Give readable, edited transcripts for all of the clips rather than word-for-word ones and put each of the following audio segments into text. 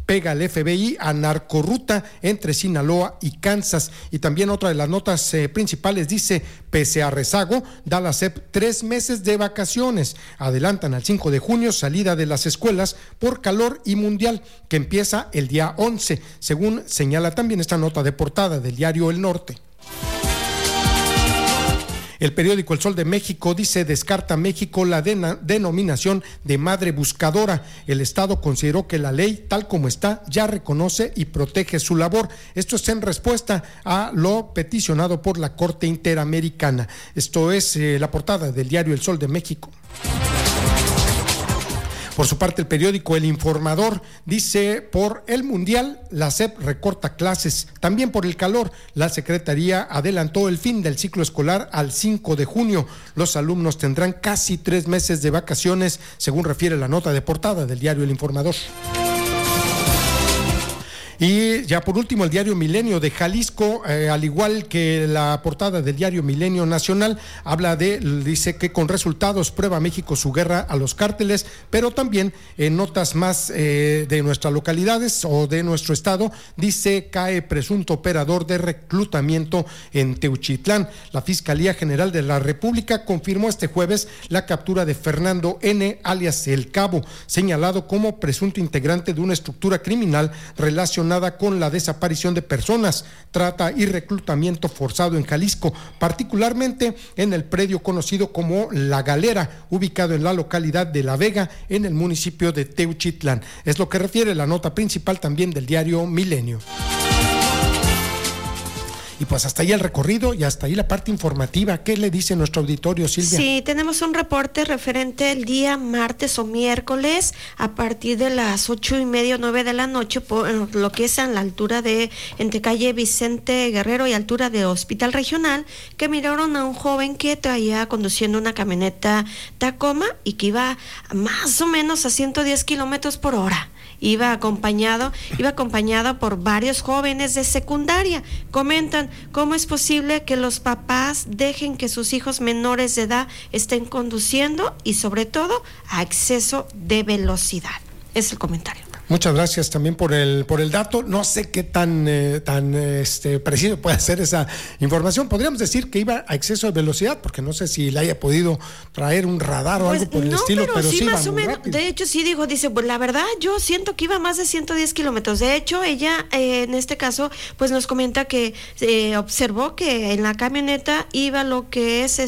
pega el FBI a narcorruta entre Sinaloa y Kansas. Y también otra de las notas principales dice, pese a rezago, da la SEP 3 meses de vacaciones. Adelantan al 5 de junio salida de las escuelas por calor y mundial, que empieza el día 11, según señala también esta nota de portada del diario El Norte. El periódico El Sol de México dice, descarta México la denominación de madre buscadora. El Estado consideró que la ley, tal como está, ya reconoce y protege su labor. Esto es en respuesta a lo peticionado por la Corte Interamericana. Esto es la portada del diario El Sol de México. Por su parte, el periódico El Informador dice, por el Mundial, la SEP recorta clases. También por el calor, la Secretaría adelantó el fin del ciclo escolar al 5 de junio. Los alumnos tendrán casi 3 meses de vacaciones, según refiere la nota de portada del diario El Informador. Y ya por último, el diario Milenio de Jalisco, al igual que la portada del diario Milenio Nacional, dice que con resultados prueba México su guerra a los cárteles, pero también en notas más de nuestras localidades o de nuestro estado, dice, cae presunto operador de reclutamiento en Teuchitlán. La Fiscalía General de la República confirmó este jueves la captura de Fernando N., alias El Cabo, señalado como presunto integrante de una estructura criminal relacionada con la desaparición de personas, trata y reclutamiento forzado en Jalisco, particularmente en el predio conocido como La Galera, ubicado en la localidad de La Vega, en el municipio de Teuchitlán. Es lo que refiere la nota principal también del diario Milenio. Y pues hasta ahí el recorrido y hasta ahí la parte informativa. ¿Qué le dice nuestro auditorio, Silvia? Sí, tenemos un reporte referente el día martes o miércoles a partir de las 8:30 o 9 de la noche, por lo que es a la altura de entre calle Vicente Guerrero y altura de Hospital Regional, que miraron a un joven que traía conduciendo una camioneta Tacoma y que iba más o menos a 110 kilómetros por hora. Iba acompañado por varios jóvenes de secundaria. Comentan cómo es posible que los papás dejen que sus hijos menores de edad estén conduciendo y sobre todo a exceso de velocidad. Es el comentario. Muchas gracias también por el dato. No sé qué tan preciso puede ser esa información. Podríamos decir que iba a exceso de velocidad, porque no sé si le haya podido traer un radar o algo por el estilo, pero sí más iba o menos. rápido. De hecho, sí dice, pues la verdad, yo siento que iba más de 110 kilómetros. De hecho, ella, en este caso, pues nos comenta que observó que en la camioneta iba lo que es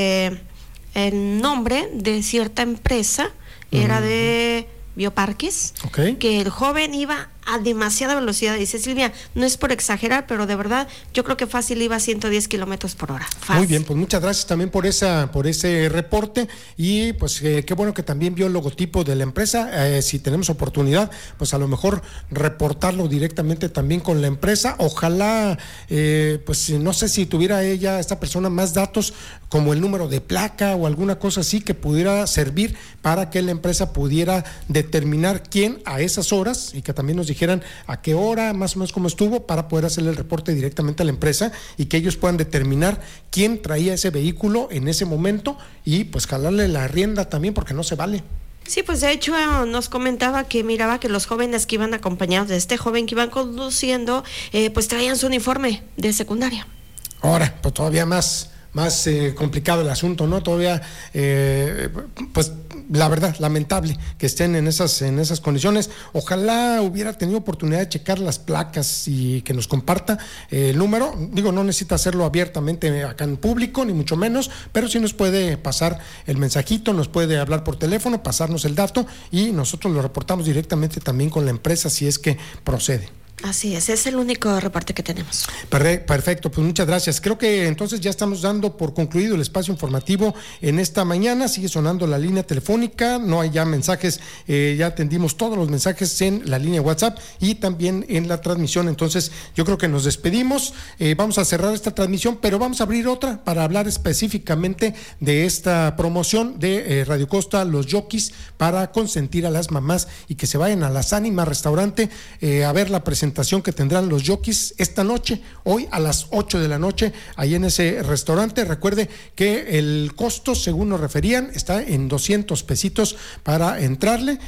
el nombre de cierta empresa, era de Bioparques, okay, que el joven iba a demasiada velocidad. Dice Silvia, no es por exagerar, pero de verdad yo creo que fácil iba a 110 kilómetros por hora. Fácil. Muy bien, pues muchas gracias también por ese reporte y pues qué bueno que también vio el logotipo de la empresa. Si tenemos oportunidad, pues a lo mejor reportarlo directamente también con la empresa. Ojalá, pues no sé si tuviera esta persona más datos como el número de placa o alguna cosa así que pudiera servir para que la empresa pudiera determinar quién a esas horas y que también nos dijeran a qué hora, más o menos cómo estuvo, para poder hacerle el reporte directamente a la empresa y que ellos puedan determinar quién traía ese vehículo en ese momento y pues jalarle la rienda también, porque no se vale. Sí, pues de hecho nos comentaba que miraba que los jóvenes que iban acompañados de este joven que iban conduciendo, pues traían su uniforme de secundaria. Ahora, pues todavía más complicado el asunto, ¿no? Todavía, pues la verdad, lamentable que estén en esas condiciones. Ojalá hubiera tenido oportunidad de checar las placas y que nos comparta el número. Digo, no necesita hacerlo abiertamente acá en público, ni mucho menos, pero sí nos puede pasar el mensajito, nos puede hablar por teléfono, pasarnos el dato y nosotros lo reportamos directamente también con la empresa si es que procede. Así es el único reporte que tenemos. Perfecto, pues muchas gracias. Creo que entonces ya estamos dando por concluido el espacio informativo en esta mañana. Sigue sonando la línea telefónica, no hay ya mensajes, ya atendimos todos los mensajes en la línea WhatsApp y también en la transmisión. Entonces yo creo que nos despedimos, vamos a cerrar esta transmisión, pero vamos a abrir otra para hablar específicamente de esta promoción de Radio Costa, los jockeys, para consentir a las mamás y que se vayan a Las Ánimas Restaurante a ver la presentación presentación que tendrán los jockeys esta noche, hoy a las 8 de la noche, ahí en ese restaurante. Recuerde que el costo, según nos referían, está en 200 pesitos para entrarle,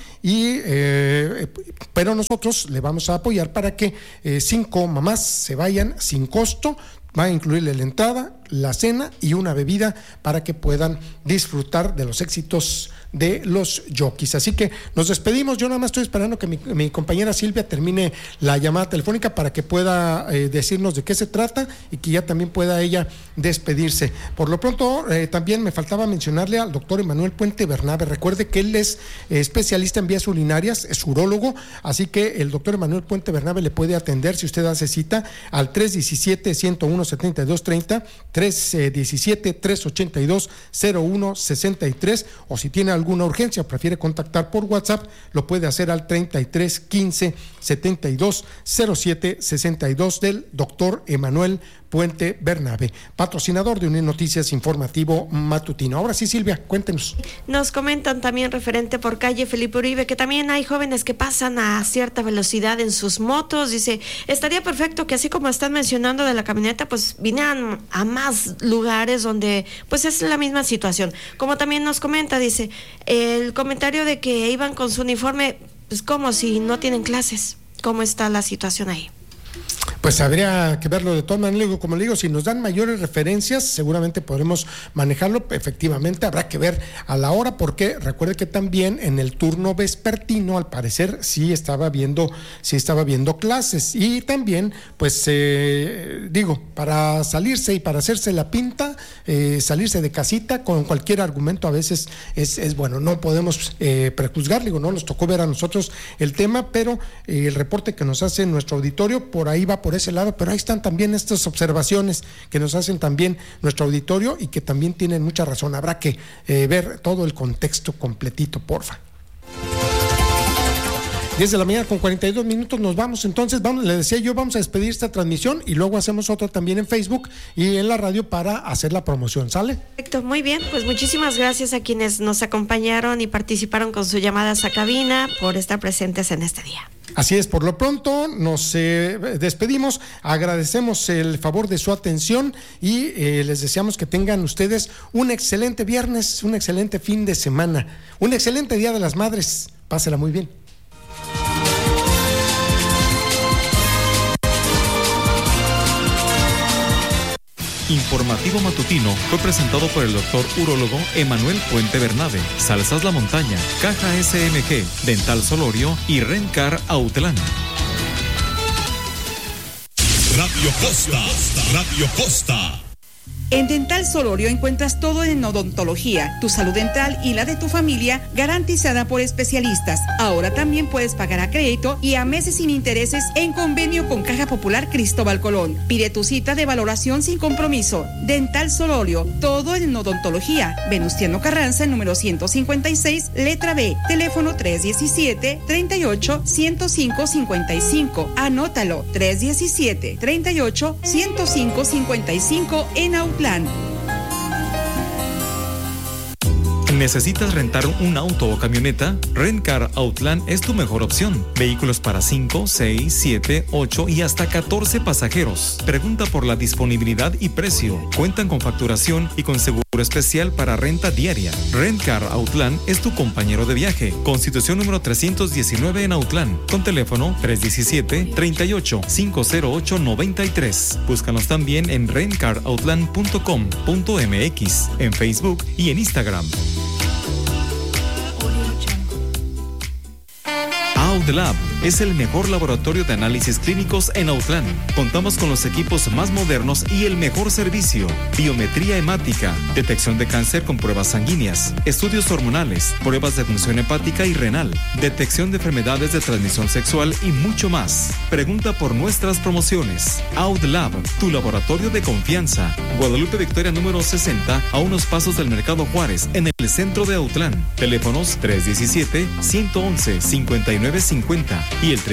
pero nosotros le vamos a apoyar para que 5 mamás se vayan sin costo. Va a incluirle la entrada, la cena y una bebida para que puedan disfrutar de los éxitos de los jockeys. Así que nos despedimos. Yo nada más estoy esperando que mi compañera Silvia termine la llamada telefónica para que pueda decirnos de qué se trata y que ya también pueda ella despedirse. Por lo pronto, también me faltaba mencionarle al doctor Emanuel Puente Bernabe. Recuerde que él es especialista en vías urinarias, es urólogo, así que el doctor Emanuel Puente Bernabe le puede atender si usted hace cita al 317-101-7230, 317-382-0163, o si tiene alguna urgencia o prefiere contactar por WhatsApp, lo puede hacer al 33 15 72 07 62 del doctor Emanuel Puente Bernabe, patrocinador de Unir Noticias Informativo Matutino. Ahora sí, Silvia, cuéntenos. Nos comentan también referente por calle Felipe Uribe que también hay jóvenes que pasan a cierta velocidad en sus motos. Dice, estaría perfecto que así como están mencionando de la camioneta, pues vinieran a más lugares donde pues es la misma situación. Como también nos comenta, dice, el comentario de que iban con su uniforme, pues como si no tienen clases. ¿Cómo está la situación ahí? Pues habría que verlo de todas maneras. Como le digo, si nos dan mayores referencias, seguramente podremos manejarlo. Efectivamente, habrá que ver a la hora, porque recuerde que también en el turno vespertino, al parecer, sí estaba viendo clases. Y también, pues, para salirse y para hacerse la pinta, salirse de casita con cualquier argumento a veces es bueno. No podemos prejuzgar, no nos tocó ver a nosotros el tema, pero el reporte que nos hace nuestro auditorio, por ahí va por ese lado, pero ahí están también estas observaciones que nos hacen también nuestro auditorio y que también tienen mucha razón. Habrá que ver todo el contexto completito, porfa. 10 de la mañana con 42 minutos, nos vamos entonces, le decía yo, vamos a despedir esta transmisión y luego hacemos otra también en Facebook y en la radio para hacer la promoción, ¿sale? Perfecto, muy bien, pues muchísimas gracias a quienes nos acompañaron y participaron con sus llamadas a cabina por estar presentes en este día. Así es, por lo pronto nos despedimos, agradecemos el favor de su atención y les deseamos que tengan ustedes un excelente viernes, un excelente fin de semana, un excelente Día de las Madres, pásela muy bien. Informativo Matutino fue presentado por el doctor urólogo Emanuel Puente Bernabe, Salsas La Montaña, Caja SMG, Dental Solorio y Rencar Autlán. Radio Costa, Radio Costa. En Dental Solorio encuentras todo en odontología, tu salud dental y la de tu familia garantizada por especialistas. Ahora también puedes pagar a crédito y a meses sin intereses en convenio con Caja Popular Cristóbal Colón. Pide tu cita de valoración sin compromiso. Dental Solorio, todo en odontología. Venustiano Carranza, número 156, letra B. Teléfono 317-38-105-55. Anótalo, 317-38-105-55 en Autlán. ¿Necesitas rentar un auto o camioneta? Rencar Autlán es tu mejor opción. Vehículos para 5, 6, 7, 8 y hasta 14 pasajeros. Pregunta por la disponibilidad y precio. Cuentan con facturación y con seguro especial para renta diaria. Rencar Autlán es tu compañero de viaje. Constitución número 319 en Autlán. Con teléfono 317-38-508-93. Búscanos también en rencarautlan.com.mx, en Facebook y en Instagram. Autlab es el mejor laboratorio de análisis clínicos en Autlán. Contamos con los equipos más modernos y el mejor servicio. Biometría hemática, detección de cáncer con pruebas sanguíneas, estudios hormonales, pruebas de función hepática y renal, detección de enfermedades de transmisión sexual y mucho más. Pregunta por nuestras promociones. Autlab, tu laboratorio de confianza. Guadalupe Victoria número 60, a unos pasos del Mercado Juárez, en el centro de Autlán. Teléfonos 317-111-5950 y el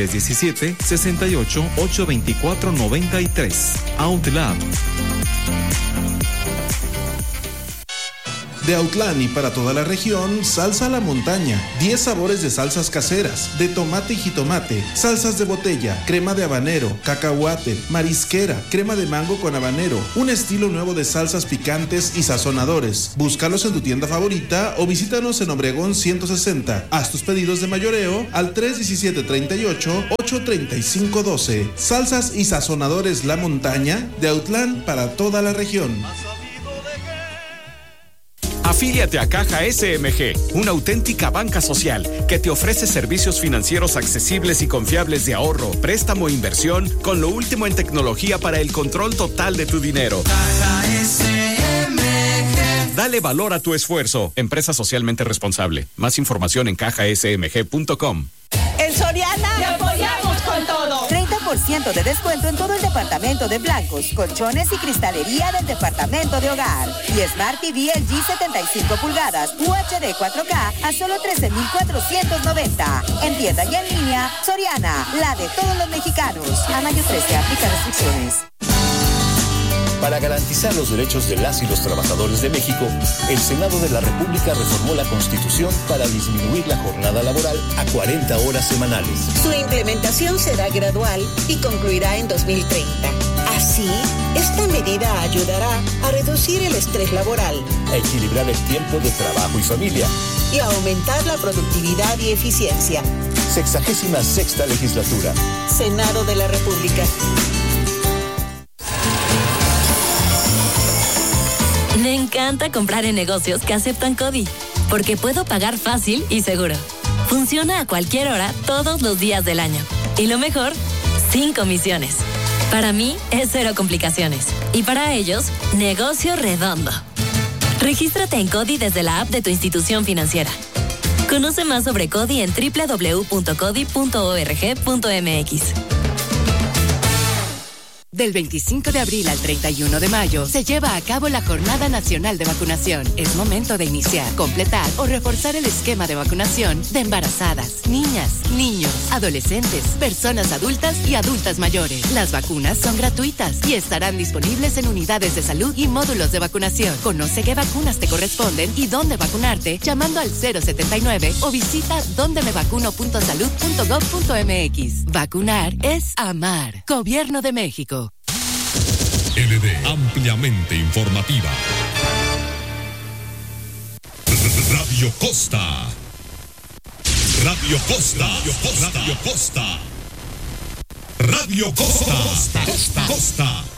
317-68-824-93. Autlab. De Autlán y para toda la región, Salsa La Montaña. 10 sabores de salsas caseras, de tomate y jitomate, salsas de botella, crema de habanero, cacahuate, marisquera, crema de mango con habanero, un estilo nuevo de salsas picantes y sazonadores. Búscalos en tu tienda favorita o visítanos en Obregón 160. Haz tus pedidos de mayoreo al 317-38-835-12. Salsas y sazonadores La Montaña, de Autlán para toda la región. Afíliate a Caja SMG, una auténtica banca social que te ofrece servicios financieros accesibles y confiables de ahorro, préstamo e inversión con lo último en tecnología para el control total de tu dinero. Caja SMG. Dale valor a tu esfuerzo. Empresa socialmente responsable. Más información en cajasmg.com. En Soriana te apoyamos con todo. 30% de descuento en todo el departamento de blancos, colchones y cristalería del departamento de hogar. Y Smart TV LG 75 pulgadas UHD 4K a solo 13,490. En tienda y en línea, Soriana, la de todos los mexicanos. A mayo 13, aplica restricciones. Para garantizar los derechos de las y los trabajadores de México, el Senado de la República reformó la Constitución para disminuir la jornada laboral a 40 horas semanales. Su implementación será gradual y concluirá en 2030. Así, esta medida ayudará a reducir el estrés laboral, a equilibrar el tiempo de trabajo y familia y a aumentar la productividad y eficiencia. 66ª legislatura. Senado de la República. Me encanta comprar en negocios que aceptan CODI, porque puedo pagar fácil y seguro. Funciona a cualquier hora, todos los días del año. Y lo mejor, sin comisiones. Para mí, es cero complicaciones. Y para ellos, negocio redondo. Regístrate en CODI desde la app de tu institución financiera. Conoce más sobre CODI en www.codi.org.mx. Del 25 de abril al 31 de mayo se lleva a cabo la Jornada Nacional de Vacunación. Es momento de iniciar, completar o reforzar el esquema de vacunación de embarazadas, niñas, niños, adolescentes, personas adultas y adultas mayores. Las vacunas son gratuitas y estarán disponibles en unidades de salud y módulos de vacunación. Conoce qué vacunas te corresponden y dónde vacunarte llamando al 079 o visita dondemevacuno.salud.gov.mx. Vacunar es amar. Gobierno de México. LD ampliamente informativa. Radio Costa. Radio Costa. Radio Costa. Radio Costa. Radio Costa. Costa.